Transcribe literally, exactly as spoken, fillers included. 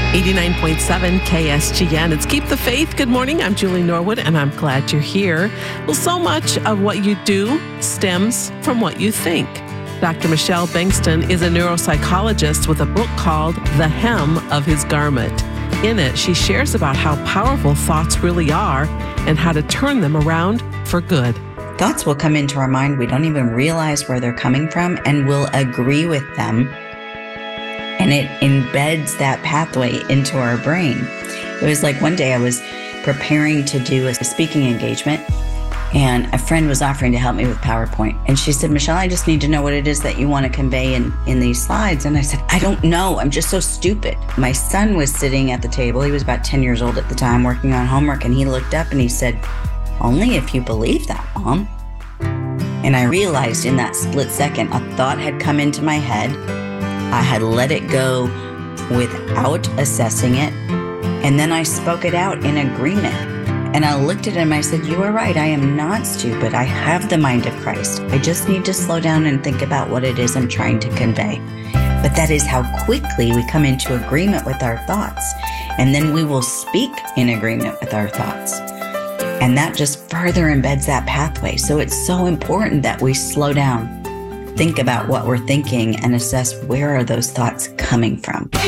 eighty-nine point seven K S G N. It's Keep the Faith. Good morning. I'm Julie Norwood, and I'm glad you're here. Well, so much of what you do stems from what you think. Doctor Michelle Bengston is a neuropsychologist with a book called The Hem of His Garment. In it, she shares about how powerful thoughts really are and how to turn them around for good. Thoughts will come into our mind. We don't even realize where they're coming from, and we'll agree with them. And it embeds that pathway into our brain. It was like one day I was preparing to do a speaking engagement, and a friend was offering to help me with PowerPoint. And she said, Michelle, I just need to know what it is that you want to convey in, in these slides. And I said, I don't know. I'm just so stupid. My son was sitting at the table. He was about ten years old at the time, working on homework. And he looked up and he said, only if you believe that, Mom. And I realized in that split second, a thought had come into my head. I had let it go without assessing it. And then I spoke it out in agreement. And I looked at him, I said, you are right. I am not stupid. I have the mind of Christ. I just need to slow down and think about what it is I'm trying to convey. But that is how quickly we come into agreement with our thoughts. And then we will speak in agreement with our thoughts. And that just further embeds that pathway. So it's so important that we slow down, think about what we're thinking, and assess where are those thoughts coming from.